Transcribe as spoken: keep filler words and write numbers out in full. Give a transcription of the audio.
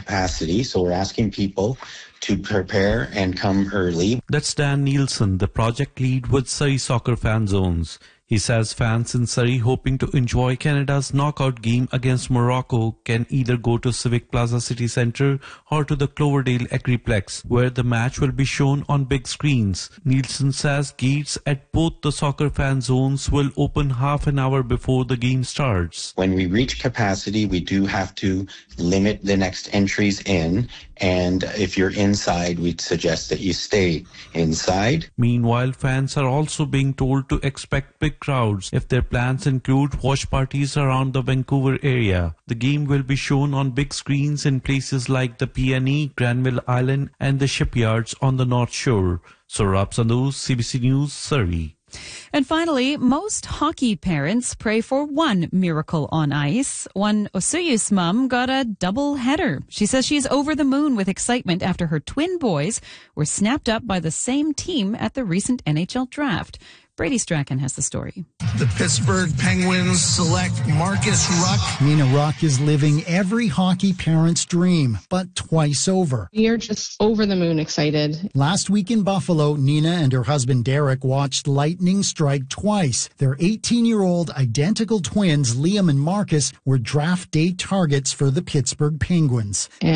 capacity. So we're asking people to prepare and come early. That's Dan Nielsen, the project lead with Surrey Soccer Fan Zones. He says fans in Surrey hoping to enjoy Canada's knockout game against Morocco can either go to Civic Plaza City Centre or to the Cloverdale Agriplex, where the match will be shown on big screens. Nielsen says gates at both the soccer fan zones will open half an hour before the game starts. When we reach capacity, we do have to limit the next entries in, and if you're inside, we'd suggest that you stay inside. Meanwhile, fans are also being told to expect big crowds if their plans include watch parties around the Vancouver area. The game will be shown on big screens in places like the P N E, Granville Island and the shipyards on the North Shore. Saurabh Sandhu, C B C News, Surrey. And finally, most hockey parents pray for one miracle on ice. One Osuyus mom got a double header. She says she's over the moon with excitement after her twin boys were snapped up by the same team at the recent N H L draft. Brady Strachan has the story. The Pittsburgh Penguins select Marcus Ruck. Nina Ruck is living every hockey parent's dream, but twice over. You're just over the moon excited. Last week in Buffalo, Nina and her husband Derek watched lightning strike twice. Their eighteen-year-old identical twins, Liam and Marcus, were draft day targets for the Pittsburgh Penguins.